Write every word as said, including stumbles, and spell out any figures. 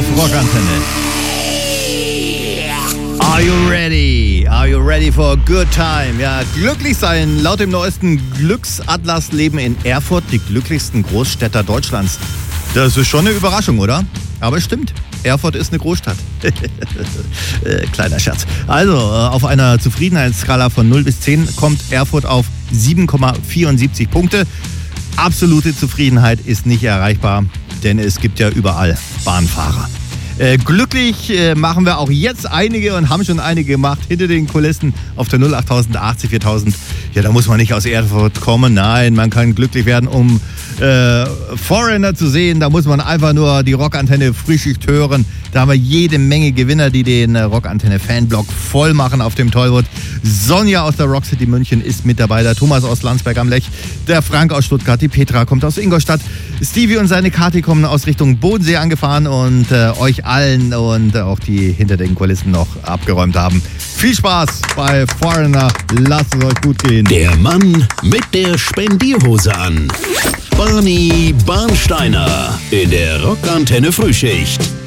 auf Rockantenne. Are you ready? Are you ready for a good time? Ja, glücklich sein. Laut dem neuesten Glücksatlas leben in Erfurt die glücklichsten Großstädter Deutschlands. Das ist schon eine Überraschung, oder? Aber es stimmt. Erfurt ist eine Großstadt. äh, kleiner Scherz. Also, äh, auf einer Zufriedenheitsskala von null bis zehn kommt Erfurt auf sieben Komma vierundsiebzig Punkte. Absolute Zufriedenheit ist nicht erreichbar, denn es gibt ja überall Bahnfahrer. Äh, glücklich äh, machen wir auch jetzt einige und haben schon einige gemacht hinter den Kulissen auf der null acht achtzig viertausend. Ja, da muss man nicht aus Erfurt kommen. Nein, man kann glücklich werden, um äh, Foreigner zu sehen. Da muss man einfach nur die Rockantenne Frühschicht hören. Da haben wir jede Menge Gewinner, die den äh, Rockantenne-Fanblock voll machen auf dem Tollwood. Sonja aus der Rock City München ist mit dabei. Der Thomas aus Landsberg am Lech. Der Frank aus Stuttgart. Die Petra kommt aus Ingolstadt. Stevie und seine Kati kommen aus Richtung Bodensee angefahren und äh, euch allen und auch die hinter den Kulissen noch abgeräumt haben. Viel Spaß bei Foreigner. Lasst es euch gut gehen. Der Mann mit der Spendierhose an. Barney Barnsteiner in der Rockantenne Frühschicht.